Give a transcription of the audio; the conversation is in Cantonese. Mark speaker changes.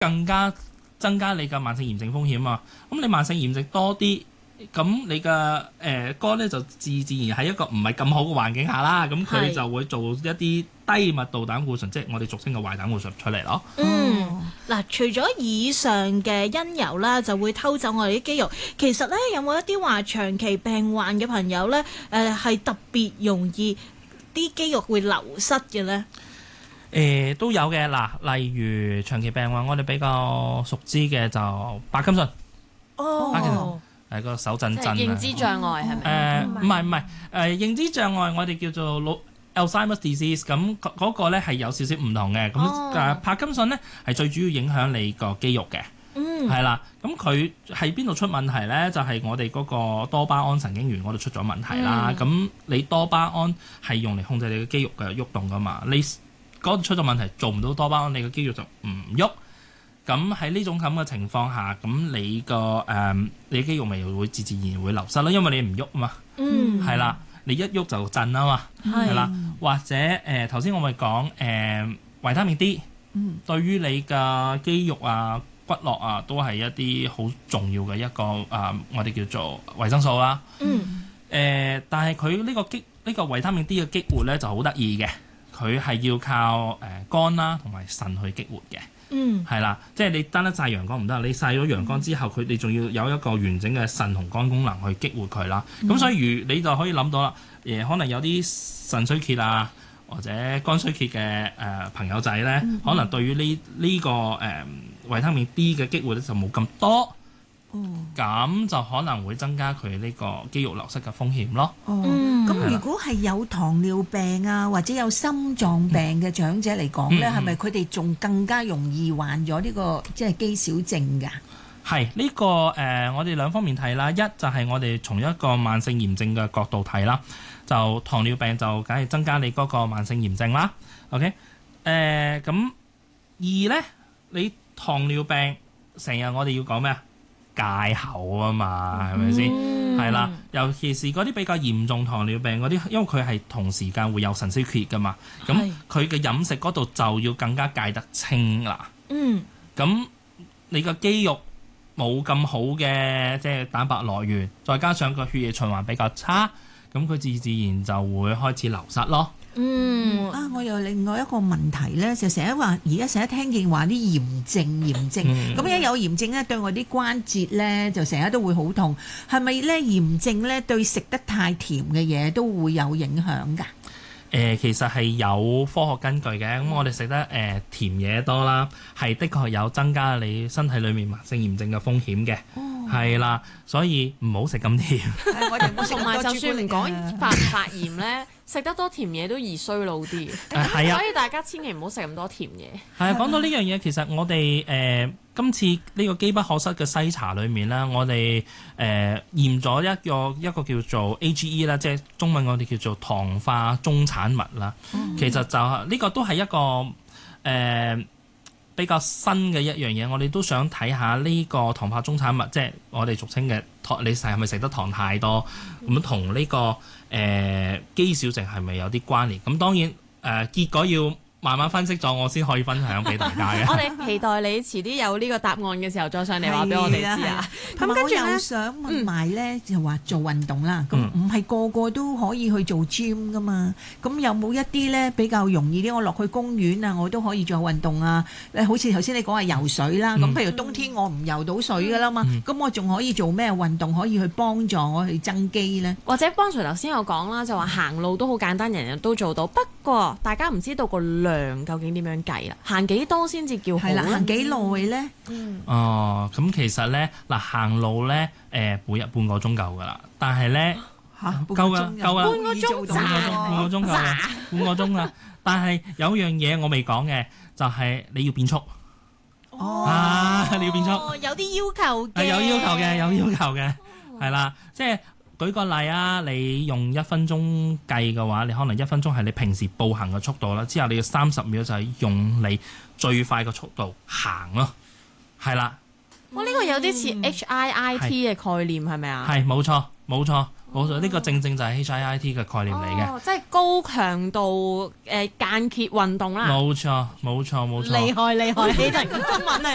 Speaker 1: 更加增加你嘅慢性炎症風險啊。咁你慢性炎症多啲，咁你嘅肝咧就自然喺一個唔係咁好嘅環境下啦，咁佢就會做一啲低密度膽固醇，即係我哋俗稱嘅壞膽固醇出嚟咯。
Speaker 2: 嗱，除咗以上嘅因由啦，就會偷走我哋啲肌肉。其實咧，有冇一啲話長期病患嘅朋友咧，係特別容易啲肌肉會流失嘅咧？
Speaker 1: 都有嘅嗱，例如長期病患，我哋比較熟知嘅就帕金遜。帕金遜係個手震震啊。
Speaker 3: 認知障礙係咪？
Speaker 1: 唔係認知障礙，我哋叫做Alzheimer's disease， 咁嗰個咧係有少少唔同嘅。咁帕金遜咧係最主要影響你個肌肉嘅，係啦。咁佢喺邊度出問題咧？就係我哋嗰個多巴胺神經元嗰度出咗問題啦。咁你多巴胺係用嚟控制你嘅肌肉嘅喐動噶嘛？你嗰度出咗問題，做唔到多巴胺，你嘅肌肉就唔喐。咁喺呢種咁嘅情況下，咁你肌肉咪會自然會流失咯，因為你唔喐啊嘛。係啦，你一喐就震啊嘛。係啦，或者頭先我咪講維他命 D，對於你嘅肌肉啊、骨骼啊，都係一啲好重要嘅一個我哋叫做維生素啦。但係佢呢個維他命 D 嘅激活咧就好得意嘅。佢係要靠肝啦同埋腎去激活嘅，係啦，即係你單一曬陽光唔得，你曬咗陽光之後，你仲要有一個完整嘅腎同肝功能去激活佢啦。咁所以你就可以諗到啦，可能有啲腎衰竭啊或者肝衰竭嘅朋友仔咧，可能對於呢個維他命 D 嘅激活咧就冇咁多。咁就可能會增加佢呢個肌肉流失嘅風險咯。
Speaker 4: 咁如果係有糖尿病啊或者有心臟病嘅長者嚟講咧，係咪佢哋仲更加容易患咗呢個即係肌少症㗎？
Speaker 1: 係呢個我哋兩方面睇啦。一就係我哋從一個慢性炎症嘅角度睇啦，就糖尿病就梗係增加你嗰個慢性炎症啦。OK，咁二咧，你糖尿病成日我哋要講咩啊？戒口啊嘛，係咪先？係啦，尤其是嗰啲比較嚴重糖尿病嗰啲，因為佢係同時間會有腎衰竭噶嘛，咁佢嘅飲食嗰度就要更加戒得清啦。咁你個肌肉冇咁好嘅即係蛋白來源，再加上個血液循環比較差，咁佢自然就會開始流失咯。
Speaker 4: 我有另外一個問題咧，就成日話，而家成日聽見話啲炎症，咁一有炎症咧，對我啲關節咧就成日都會好痛，係咪咧炎症咧對食得太甜嘅嘢都會有影響㗎？
Speaker 1: 其實係有科學根據嘅。咁我哋食得甜嘢多啦，係的確有增加你身體裏面慢性炎症嘅風險嘅。係啦，所以唔好食咁甜。
Speaker 4: 我哋唔好食
Speaker 3: 同埋就算唔講發唔發炎咧，食得多甜嘢都易衰老啲。所以大家千祈唔好食咁多甜嘢。
Speaker 1: 係啊，講到呢樣嘢，其實我哋今次呢個機不可失嘅篩查裏面咧，我哋驗咗一個叫做 AGE 啦，即係中文我哋叫做糖化終產物啦。其實就呢個都係一個比較新嘅一樣嘢，我哋都想睇下呢個糖化終產物，即係我哋俗稱嘅你係咪食得糖太多，咁同呢個肌少症係咪有啲關聯？咁當然結果要慢慢分析咗，我先可以分享俾大家嘅。
Speaker 3: 我哋期待你遲啲有呢個答案嘅時候，再上嚟話俾我哋知啊。
Speaker 4: 咁跟住我又想問埋咧，就話做運動啦，咁唔係個個都可以去做 gym 噶嘛？咁有冇一啲咧比較容易啲？我落去公園啊，我都可以做運動啊。好似頭先你講係游水啦，咁譬如冬天我唔游到水噶啦嘛，咁我仲可以做咩運動可以去幫助我去增肌咧？
Speaker 3: 或者幫隨頭先有講啦，就話行路都好簡單，人人都做到。不過大家唔知道個量究竟點樣計啦？行幾多先至叫好咧？
Speaker 4: 行幾耐咧？
Speaker 1: 咁其實咧行路咧每日半個鐘夠噶啦，但係咧夠啊，
Speaker 3: 半個鐘咋？
Speaker 1: 半個鐘夠啦，半個鐘啦。但係有樣嘢我未講嘅，就係你要變速。你要變速，
Speaker 2: 有啲要求嘅，
Speaker 1: 有要求嘅，係啦，即係。舉個例啊，你用1分鐘計嘅話，你可能1分鐘係你平時步行嘅速度啦，之後你要30秒就係用你最快嘅速度行咯，係啦。
Speaker 3: 呢個有啲似 HIIT 嘅概念係咪啊？
Speaker 1: 係，冇錯，呢個正就係 HIIT 嘅概念嚟嘅。
Speaker 3: 即係高強度間歇運動啦。
Speaker 1: 冇錯。
Speaker 2: 厲害，希頓中文啊！